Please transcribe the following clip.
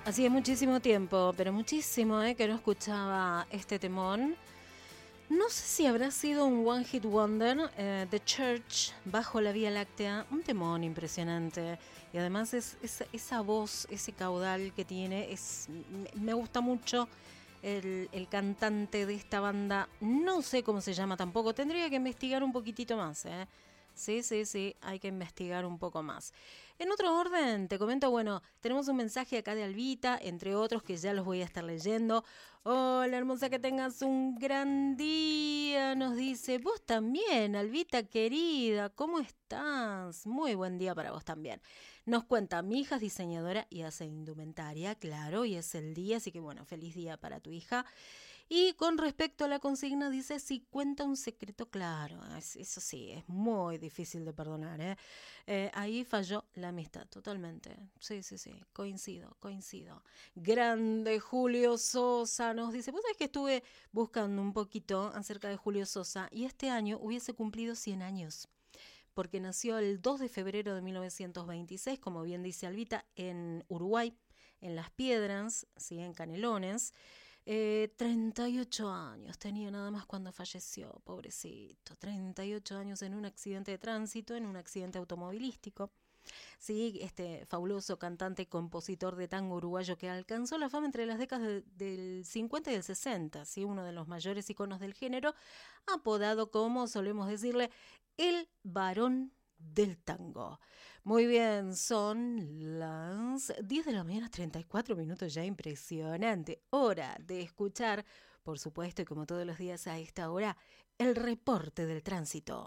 Hacía muchísimo tiempo, pero muchísimo, que no escuchaba este temón. No sé si habrá sido un One Hit Wonder, The Church, Bajo la Vía Láctea, un temón impresionante. Y además esa voz, ese caudal que tiene, me gusta mucho el cantante de esta banda. No sé cómo se llama tampoco, tendría que investigar un poquitito más, Sí, hay que investigar un poco más. En otro orden, te comento, bueno, tenemos un mensaje acá de Albita, entre otros que ya los voy a estar leyendo. Hola, hermosa, que tengas un gran día, nos dice. Vos también, Albita querida, ¿cómo estás? Muy buen día para vos también. Nos cuenta, mi hija es diseñadora y hace indumentaria, claro, y es el día, así que bueno, feliz día para tu hija. Y con respecto a la consigna, dice, si cuenta un secreto claro. Eso sí, es muy difícil de perdonar, ahí falló la amistad, totalmente. Sí, coincido. Grande Julio Sosa nos dice, vos sabés que estuve buscando un poquito acerca de Julio Sosa y este año hubiese cumplido 100 años. Porque nació el 2 de febrero de 1926, como bien dice Albita, en Uruguay, en Las Piedras, ¿sí? En Canelones. 38 años tenía nada más cuando falleció, pobrecito. 38 años en un accidente de tránsito, en un accidente automovilístico. Sí, este fabuloso cantante y compositor de tango uruguayo que alcanzó la fama entre las décadas del 50 y del 60, ¿sí? Uno de los mayores iconos del género, apodado como solemos decirle, el varón del tango. Muy bien, son las 10 de la mañana, 34 minutos ya, impresionante. Hora de escuchar, por supuesto, y como todos los días a esta hora, el reporte del tránsito.